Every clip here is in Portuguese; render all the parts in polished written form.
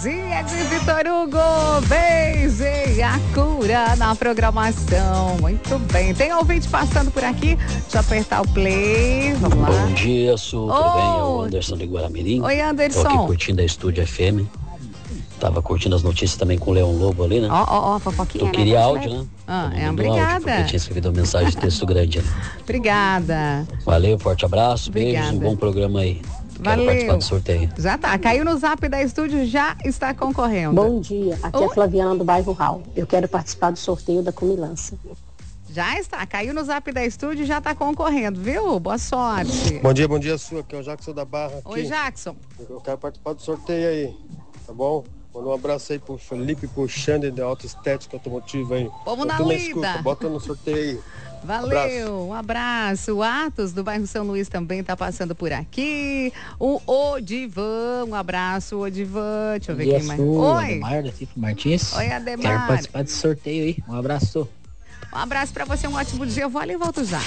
Dia de Vitor Hugo, beijei a cura na programação. Muito bem. Tem ouvinte passando por aqui. Deixa eu apertar o play. Vamos lá. Bom dia, Su. Tudo bem? É o Anderson de Guaramirim. Oi, Anderson. Tô aqui curtindo a Estúdio FM. Tava curtindo as notícias também com o Leão Lobo ali, né? Ó, fofoquinha. Tu queria áudio, né? Obrigada. Áudio, porque tinha escrevido uma mensagem de texto grande ali. Obrigada. Valeu, forte abraço, Obrigada. beijos, um bom programa aí. Valeu. Quero participar do sorteio. Já tá. Caiu no zap da Estúdio, já está concorrendo. Bom dia, aqui é Flaviana do bairro Raul. Eu quero participar do sorteio da comilança. Já está. Caiu no zap da Estúdio, já está concorrendo, viu? Boa sorte. Bom dia, Su. Aqui é o Jackson da Barra. Aqui. Oi, Jackson. Eu quero participar do sorteio aí, tá bom? Manda um abraço aí pro Felipe, pro Xande da Autoestética Automotiva aí. Vamos na lida. Bota no sorteio aí. Valeu, um abraço. O Atos do bairro São Luís também tá passando por aqui. O Odivan, um abraço, Odivan. Deixa eu ver quem mais. Oi. Ademar, da Tifa Martins. Oi, Ademar. Quero participar desse sorteio aí. Um abraço. Um abraço pra você, um ótimo dia. Eu vou ali e volto já.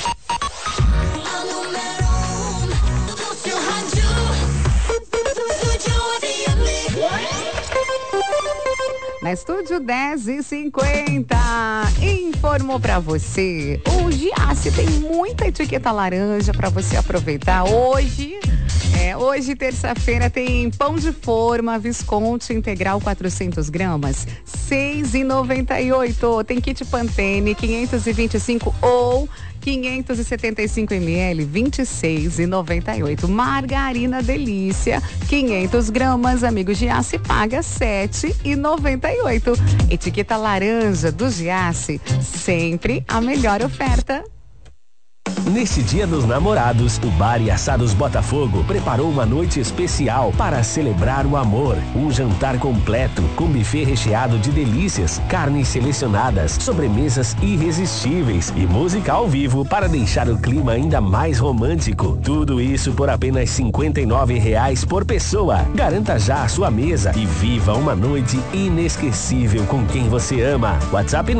Na Estúdio 10h50, informou pra você. O Giasse tem muita etiqueta laranja pra você aproveitar. Hoje, terça-feira, tem pão de forma Visconti integral 400 gramas, R$6,98. Tem kit Pantene 525 ou 575 ml, R$26,98. Margarina Delícia, 500 gramas, amigo Giasse, paga R$7,98. Etiqueta laranja do Giasse, sempre a melhor oferta. Nesse Dia dos Namorados, o Bar e Assados Botafogo preparou uma noite especial para celebrar o amor. Um jantar completo, com buffet recheado de delícias, carnes selecionadas, sobremesas irresistíveis e música ao vivo para deixar o clima ainda mais romântico. Tudo isso por apenas R$59 por pessoa. Garanta já a sua mesa e viva uma noite inesquecível com quem você ama. WhatsApp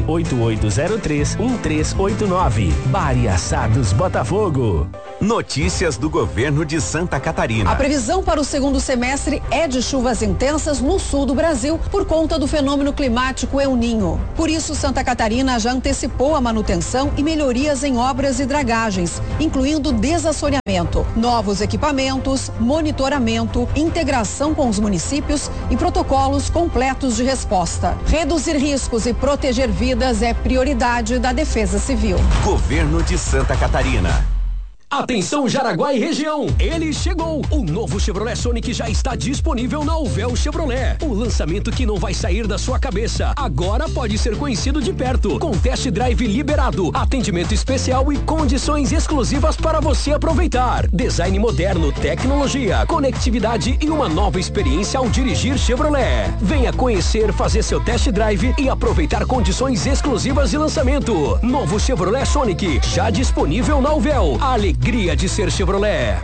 988031389. Bar e Assados Botafogo. Notícias do governo de Santa Catarina. A previsão para o segundo semestre é de chuvas intensas no sul do Brasil por conta do fenômeno climático El Niño. Por isso, Santa Catarina já antecipou a manutenção e melhorias em obras e dragagens, incluindo desassoreamento, novos equipamentos, monitoramento, integração com os municípios e protocolos completos de resposta. Reduzir riscos e proteger vidas é prioridade da Defesa Civil. Governo de Santa Catarina. Atenção Jaraguá e região, ele chegou! O novo Chevrolet Sonic já está disponível na Uvel Chevrolet. O lançamento que não vai sair da sua cabeça, agora pode ser conhecido de perto, com test drive liberado, atendimento especial e condições exclusivas para você aproveitar. Design moderno, tecnologia, conectividade e uma nova experiência ao dirigir Chevrolet. Venha conhecer, fazer seu test drive e aproveitar condições exclusivas de lançamento. Novo Chevrolet Sonic, já disponível na Uvel. Alegria de ser Chevrolet.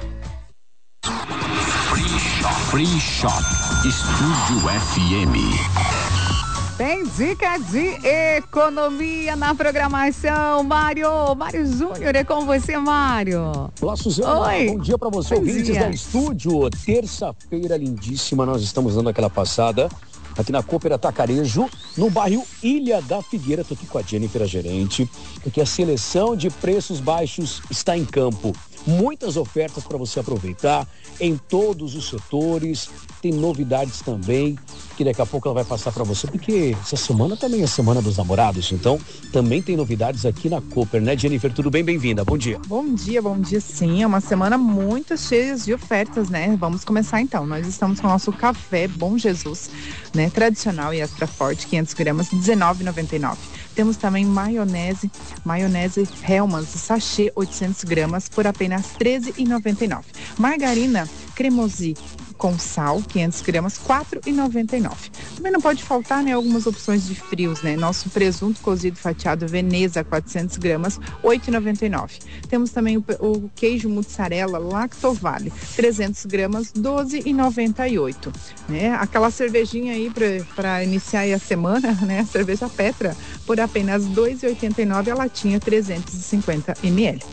Free Shop Estúdio FM. Tem dica de economia na programação. Mário Júnior, é com você, Mário. Olá, Suzana. Oi. Bom dia pra você, ouvintes da Estúdio. Terça-feira lindíssima, nós estamos dando aquela passada aqui na Cooper Atacarejo, no bairro Ilha da Figueira. Tô aqui com a Jennifer, a gerente, porque a seleção de preços baixos está em campo. Muitas ofertas para você aproveitar em todos os setores. Tem novidades também, que daqui a pouco ela vai passar para você, porque essa semana também é a Semana dos Namorados, então também tem novidades aqui na Cooper, né, Jennifer? Tudo bem? Bem-vinda, bom dia. Bom dia sim, é uma semana muito cheia de ofertas, né? Vamos começar então, nós estamos com o nosso café Bom Jesus, né, tradicional e extra forte, 500 gramas, R$19,99. Temos também maionese Hellmann's, sachê 800 gramas por apenas R$13,99. Margarina Cremosi com sal, 500 gramas, R$4,99. Também não pode faltar, né, algumas opções de frios, né? Nosso presunto cozido fatiado Veneza, 400 gramas, R$8,99. Temos também o queijo mussarela Lactovale, 300 gramas, R$12,98. Né? Aquela cervejinha aí para iniciar aí a semana, né? A cerveja Petra, por apenas R$2,89, a latinha 350 ml.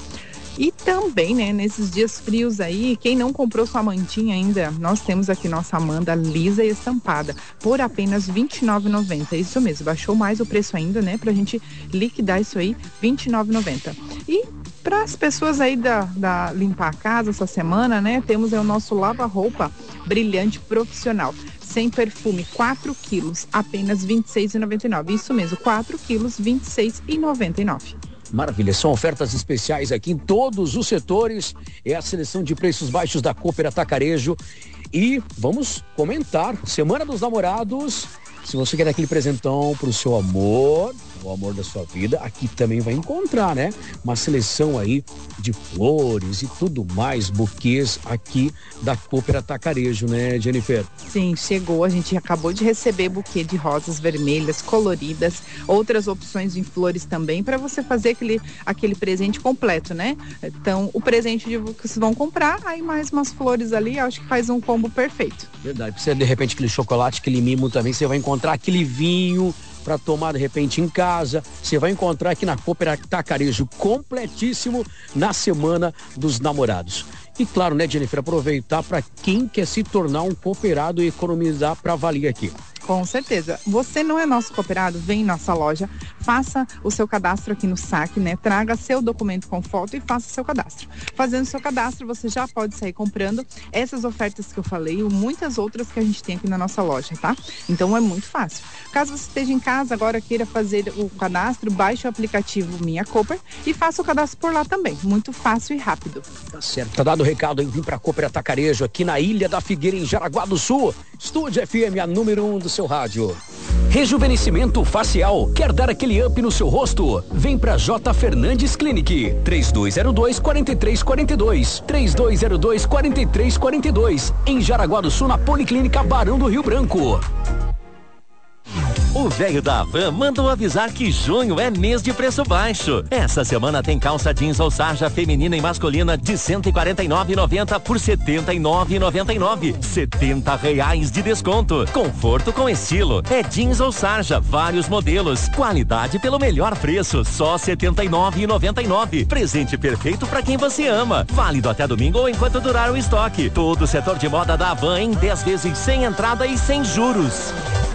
E também, né, nesses dias frios aí, quem não comprou sua mantinha ainda, nós temos aqui nossa Amanda lisa e estampada por apenas R$ 29,90. Isso mesmo, baixou mais o preço ainda, né, pra gente liquidar isso aí, R$ 29,90. E para as pessoas aí da limpar a casa essa semana, né, temos o nosso lava-roupa brilhante profissional. Sem perfume, 4 quilos, apenas R$ 26,99. Isso mesmo, 4 quilos, R$ 26,99. Maravilha, são ofertas especiais aqui em todos os setores. É a seleção de preços baixos da Cooper Atacarejo. E vamos comentar, Semana dos Namorados. Se você quer aquele presentão pro seu amor, o amor da sua vida, aqui também vai encontrar, né? Uma seleção aí de flores e tudo mais, buquês aqui da Cooper Atacarejo, né, Jennifer? Sim, chegou, a gente acabou de receber buquê de rosas vermelhas, coloridas, outras opções de flores também, para você fazer aquele presente completo, né? Então, o presente que vocês vão comprar, aí mais umas flores ali, acho que faz um combo perfeito. Verdade, você de repente aquele chocolate, aquele mimo também, você vai encontrar aquele vinho para tomar de repente em casa. Você vai encontrar aqui na Cooper Atacarejo completíssimo na Semana dos Namorados. E claro, né, Jennifer, aproveitar para quem quer se tornar um cooperado e economizar para valer aqui. Com certeza. Você não é nosso cooperado? Vem em nossa loja, faça o seu cadastro aqui no saque, né? Traga seu documento com foto e faça seu cadastro. Fazendo seu cadastro, você já pode sair comprando essas ofertas que eu falei e muitas outras que a gente tem aqui na nossa loja, tá? Então é muito fácil. Caso você esteja em casa agora, queira fazer o cadastro, baixe o aplicativo Minha Cooper e faça o cadastro por lá também. Muito fácil e rápido. Tá certo. Tá dado o recado, hein? Vim pra Cooper Atacarejo aqui na Ilha da Figueira, em Jaraguá do Sul. Estúdio FM, a número 1 do seu rádio. Rejuvenescimento facial. Quer dar aquele up no seu rosto? Vem pra J. Fernandes Clinic. 3202-4342. 3202-4342. Em Jaraguá do Sul, na Policlínica Barão do Rio Branco. O velho da Havan mandou avisar que junho é mês de preço baixo. Essa semana tem calça jeans ou sarja feminina e masculina de R$ 149,90 por R$ 79,99. R$70 de desconto. Conforto com estilo. É jeans ou sarja, vários modelos. Qualidade pelo melhor preço, só R$ 79,99. Presente perfeito para quem você ama. Válido até domingo ou enquanto durar o estoque. Todo o setor de moda da Havan em 10 vezes sem entrada e sem juros.